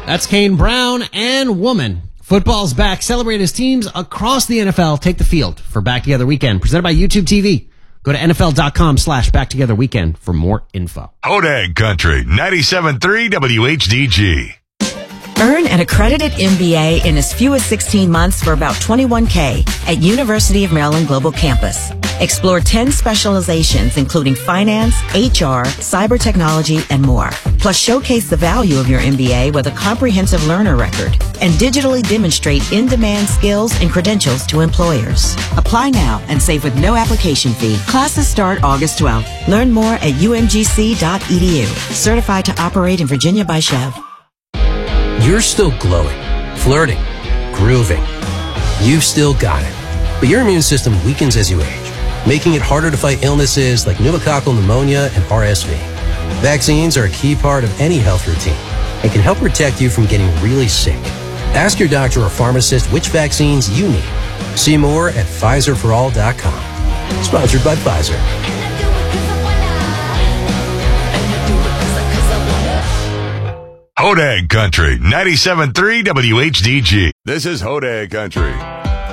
That's Kane Brown and Woman. Football's back. Celebrate as teams across the NFL take the field for Back Together Weekend, presented by YouTube TV. Go to NFL.com/BackTogetherWeekend for more info. Hodag Country, 97.3 WHDG. Earn an accredited MBA in as few as 16 months for about $21K at University of Maryland Global Campus. Explore 10 specializations, including finance, HR, cyber technology, and more. Plus, showcase the value of your MBA with a comprehensive learner record and digitally demonstrate in-demand skills and credentials to employers. Apply now and save with no application fee. Classes start August 12th. Learn more at umgc.edu. Certified to operate in Virginia by Chev. You're still glowing, flirting, grooving. You've still got it. But your immune system weakens as you age, making it harder to fight illnesses like pneumococcal pneumonia and RSV. Vaccines are a key part of any health routine and can help protect you from getting really sick. Ask your doctor or pharmacist which vaccines you need. See more at PfizerForAll.com. Sponsored by Pfizer. Hodag Country, 97.3 WHDG. This is Hodag Country.